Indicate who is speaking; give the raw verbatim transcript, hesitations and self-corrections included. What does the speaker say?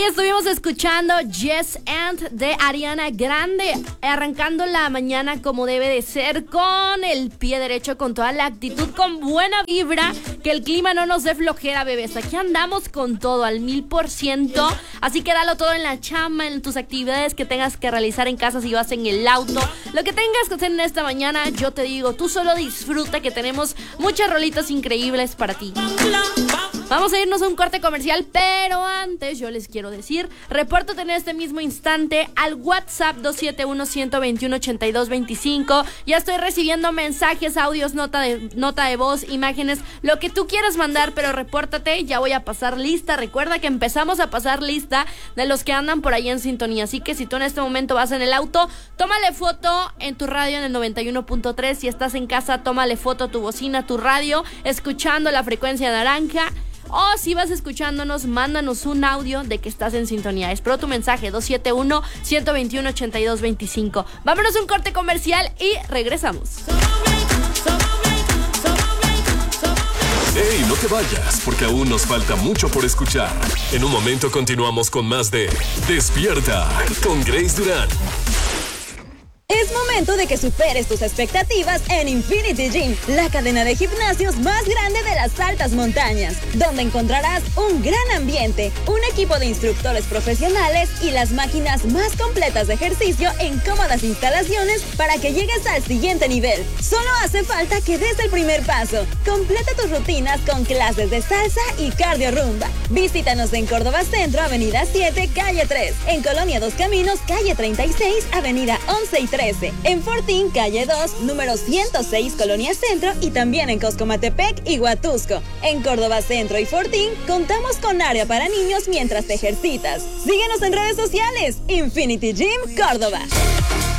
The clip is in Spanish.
Speaker 1: estuvimos escuchando Yes and de Ariana Grande, arrancando la mañana como debe de ser, con el pie derecho, con toda la actitud, con buena vibra, que el clima no nos dé flojera, bebés. Aquí andamos con todo al mil por ciento, así que dalo todo en la chamba, en tus actividades que tengas que realizar en casa, si vas en el auto, lo que tengas que hacer en esta mañana. Yo te digo, tú solo disfruta, que tenemos muchas rolitas increíbles para ti. Vamos a irnos a un corte comercial, pero antes yo les quiero decir, repórtate en este mismo instante al WhatsApp dos siete uno, uno dos uno, ocho dos dos cinco. Ya estoy recibiendo mensajes, audios, nota de, nota de voz, imágenes, lo que tú quieras mandar, pero repórtate, ya voy a pasar lista. Recuerda que empezamos a pasar lista de los que andan por ahí en sintonía, así que si tú en este momento vas en el auto, tómale foto en tu radio en el noventa y uno punto tres. Si estás en casa, tómale foto a tu bocina, tu radio, escuchando la frecuencia naranja. O si vas escuchándonos, mándanos un audio de que estás en sintonía. Espero tu mensaje, dos siete uno, uno dos uno, ocho dos dos cinco. Vámonos a un corte comercial y regresamos.
Speaker 2: ¡Ey, no te vayas! Porque aún nos falta mucho por escuchar. En un momento continuamos con más de Despierta con Grace Durán.
Speaker 3: Es momento de que superes tus expectativas en Infinity Gym, la cadena de gimnasios más grande de las altas montañas, donde encontrarás un gran ambiente, un equipo de instructores profesionales y las máquinas más completas de ejercicio en cómodas instalaciones para que llegues al siguiente nivel. Solo hace falta que des el primer paso. Completa tus rutinas con clases de salsa y cardio rumba. Visítanos en Córdoba Centro, Avenida siete, Calle tres. En Colonia Dos Caminos, Calle treinta y seis, Avenida once y trece. En Fortín, Calle dos, número ciento seis, Colonia Centro, y también en Coscomatepec y Huatusco. En Córdoba Centro y Fortín, contamos con área para niños mientras te ejercitas. Síguenos en redes sociales, Infinity Gym Córdoba.